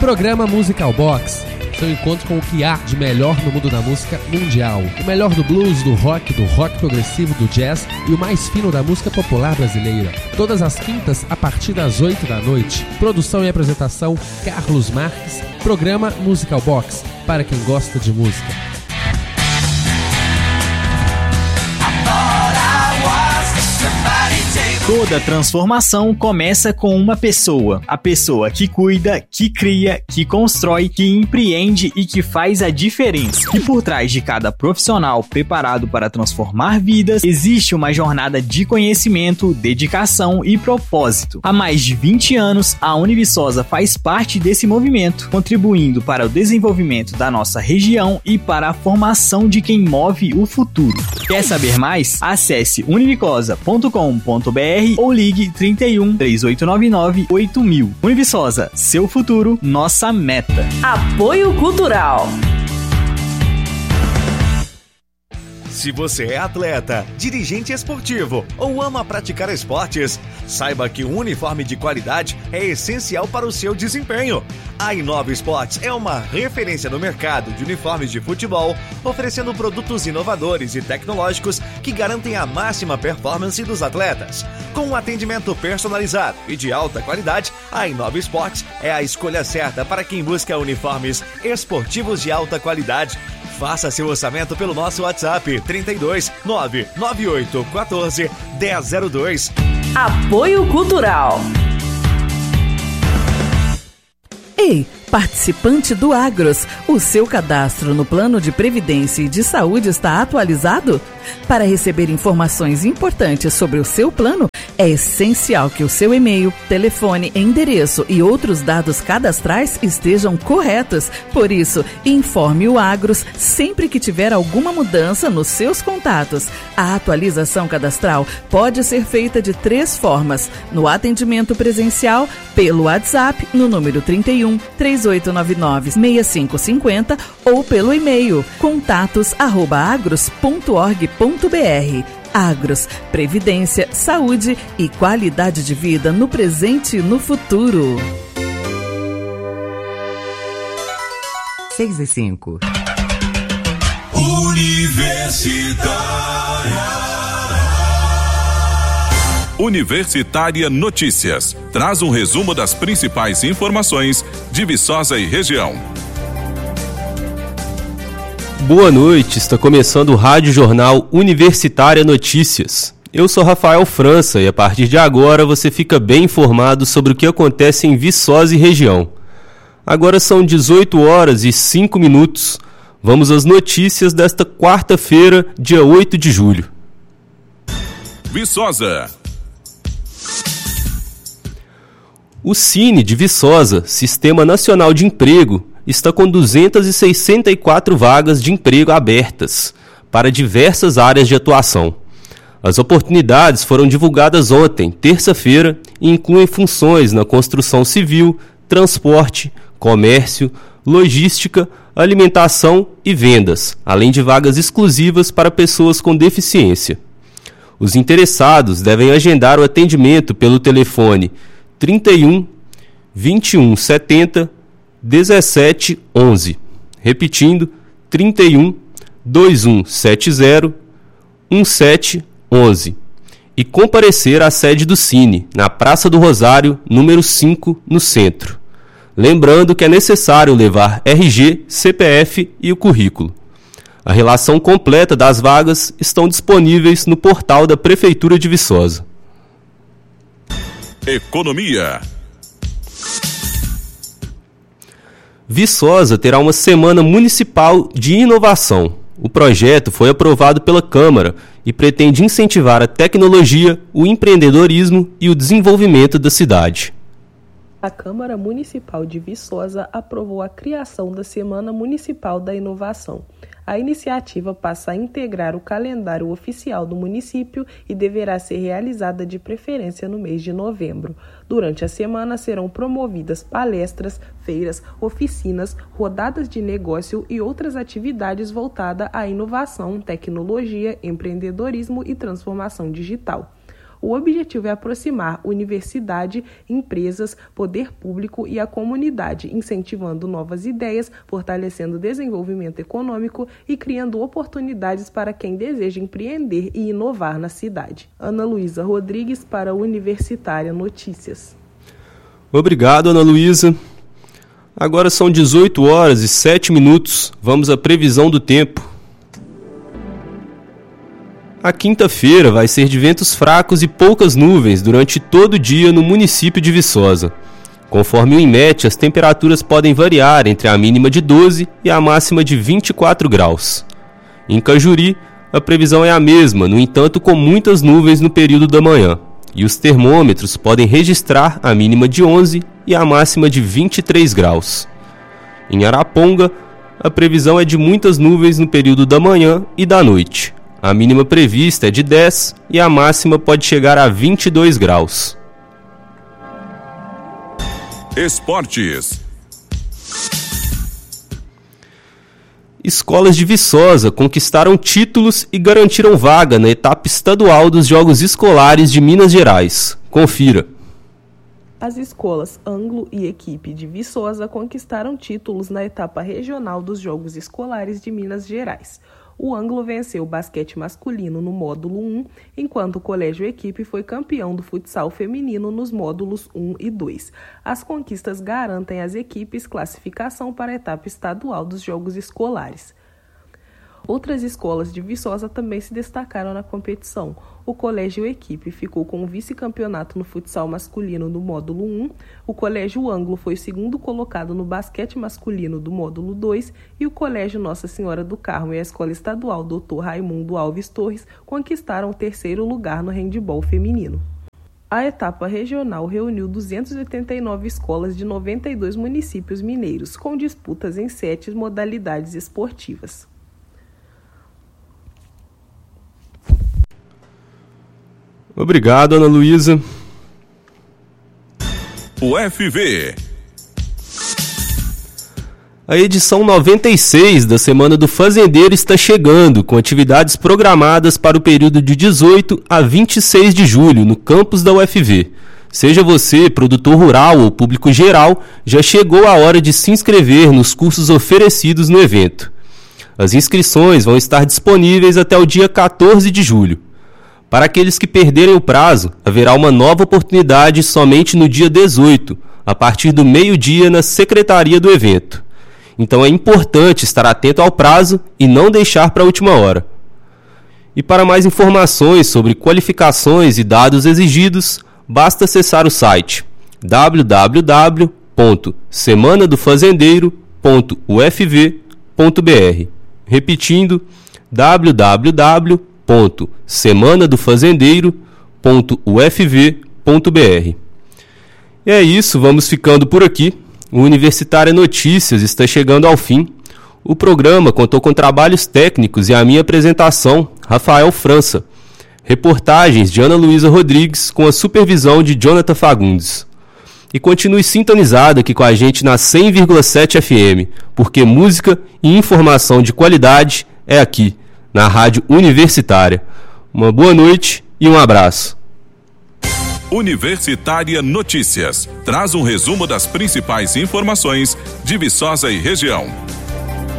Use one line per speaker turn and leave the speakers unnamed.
Programa Musical Box, seu encontro com o que há de melhor no mundo da música mundial. O melhor do blues, do rock progressivo, do jazz e o mais fino da música popular brasileira. Todas as quintas, a partir das 8 da noite. Produção e apresentação, Carlos Marques. Programa Musical Box, para quem gosta de música.
Toda transformação começa com uma pessoa. A pessoa que cuida, que cria, que constrói, que empreende e que faz a diferença. E por trás de cada profissional preparado para transformar vidas, existe uma jornada de conhecimento, dedicação e propósito. Há mais de 20 anos, a Univiçosa faz parte desse movimento, contribuindo para o desenvolvimento da nossa região e para a formação de quem move o futuro. Quer saber mais? Acesse univicosa.com.br ou ligue 31 3899 8000. Univiçosa, seu futuro, nossa meta.
Apoio Cultural.
Se você é atleta, dirigente esportivo ou ama praticar esportes, saiba que um uniforme de qualidade é essencial para o seu desempenho. A Inova Esportes é uma referência no mercado de uniformes de futebol, oferecendo produtos inovadores e tecnológicos que garantem a máxima performance dos atletas. Com um atendimento personalizado e de alta qualidade, a Inova Esportes é a escolha certa para quem busca uniformes esportivos de alta qualidade. Faça seu orçamento pelo nosso WhatsApp 32 998 14 1002.
Apoio Cultural. Ei, participante do Agros, o seu cadastro no Plano de Previdência e de Saúde está atualizado? Para receber informações importantes sobre o seu plano, é essencial que o seu e-mail, telefone, endereço e outros dados cadastrais estejam corretos. Por isso, informe o Agros sempre que tiver alguma mudança nos seus contatos. A atualização cadastral pode ser feita de 3 formas: no atendimento presencial, pelo WhatsApp, no número 31 3899 6550 ou pelo e-mail contatos@agros.org.br. Agros, previdência, saúde e qualidade de vida no presente e no futuro.
6:05.
Universitária Notícias. Traz um resumo das principais informações de Viçosa e região.
Boa noite, está começando o Rádio Jornal Universitária Notícias. Eu sou Rafael França e a partir de agora você fica bem informado sobre o que acontece em Viçosa e região. Agora são 18h05. Vamos às notícias desta quarta-feira, dia 8 de julho.
Viçosa.
O Cine de Viçosa, Sistema Nacional de Emprego, está com 264 vagas de emprego abertas para diversas áreas de atuação. As oportunidades foram divulgadas ontem, terça-feira, e incluem funções na construção civil, transporte, comércio, logística, alimentação e vendas, além de vagas exclusivas para pessoas com deficiência. Os interessados devem agendar o atendimento pelo telefone 31 21 70 1711, repetindo, 31 2170 1711, e comparecer à sede do Cine, na Praça do Rosário, número 5, no centro. Lembrando que é necessário levar RG, CPF e o currículo. A relação completa das vagas estão disponíveis no portal da Prefeitura de Viçosa.
Economia.
Viçosa terá uma semana municipal de inovação. O projeto foi aprovado pela Câmara e pretende incentivar a tecnologia, o empreendedorismo e o desenvolvimento da cidade.
A Câmara Municipal de Viçosa aprovou a criação da Semana Municipal da Inovação. A iniciativa passa a integrar o calendário oficial do município e deverá ser realizada de preferência no mês de novembro. Durante a semana serão promovidas palestras, feiras, oficinas, rodadas de negócio e outras atividades voltadas à inovação, tecnologia, empreendedorismo e transformação digital. O objetivo é aproximar universidade, empresas, poder público e a comunidade, incentivando novas ideias, fortalecendo o desenvolvimento econômico e criando oportunidades para quem deseja empreender e inovar na cidade. Ana Luísa Rodrigues para Universitária Notícias.
Obrigado, Ana Luísa. Agora são 18 horas e 7 minutos. Vamos à previsão do tempo. A quinta-feira vai ser de ventos fracos e poucas nuvens durante todo o dia no município de Viçosa. Conforme o INMET, as temperaturas podem variar entre a mínima de 12 e a máxima de 24 graus. Em Cajuri, a previsão é a mesma, no entanto com muitas nuvens no período da manhã, e os termômetros podem registrar a mínima de 11 e a máxima de 23 graus. Em Araponga, a previsão é de muitas nuvens no período da manhã e da noite. A mínima prevista é de 10 e a máxima pode chegar a 22 graus.
Esportes.
Escolas de Viçosa conquistaram títulos e garantiram vaga na etapa estadual dos Jogos Escolares de Minas Gerais. Confira.
As escolas Anglo e Equipe de Viçosa conquistaram títulos na etapa regional dos Jogos Escolares de Minas Gerais. O Anglo venceu o basquete masculino no módulo 1, enquanto o Colégio Equipe foi campeão do futsal feminino nos módulos 1 e 2. As conquistas garantem às equipes classificação para a etapa estadual dos Jogos Escolares. Outras escolas de Viçosa também se destacaram na competição. O Colégio Equipe ficou com o vice-campeonato no futsal masculino do módulo 1, o Colégio Anglo foi o segundo colocado no basquete masculino do módulo 2 e o Colégio Nossa Senhora do Carmo e a Escola Estadual Dr. Raimundo Alves Torres conquistaram o terceiro lugar no handebol feminino. A etapa regional reuniu 289 escolas de 92 municípios mineiros, com disputas em 7 modalidades esportivas.
Obrigado, Ana Luísa.
UFV.
A edição 96 da Semana do Fazendeiro está chegando, com atividades programadas para o período de 18 a 26 de julho, no campus da UFV. Seja você produtor rural ou público geral, já chegou a hora de se inscrever nos cursos oferecidos no evento. As inscrições vão estar disponíveis até o dia 14 de julho. Para aqueles que perderem o prazo, haverá uma nova oportunidade somente no dia 18, a partir do meio-dia na secretaria do evento. Então é importante estar atento ao prazo e não deixar para a última hora. E para mais informações sobre qualificações e dados exigidos, basta acessar o site www.semanadofazendeiro.ufv.br. Repetindo, www.semanadofazendeiro.ufv.br. E é isso, vamos ficando por aqui. O Universitária Notícias está chegando ao fim. O programa contou com trabalhos técnicos e a minha apresentação, Rafael França. Reportagens de Ana Luísa Rodrigues com a supervisão de Jonathan Fagundes. E continue sintonizado aqui com a gente na 100,7 FM, porque música e informação de qualidade é aqui, na Rádio Universitária. Uma boa noite e um abraço.
Universitária Notícias. Traz um resumo das principais informações de Viçosa e região.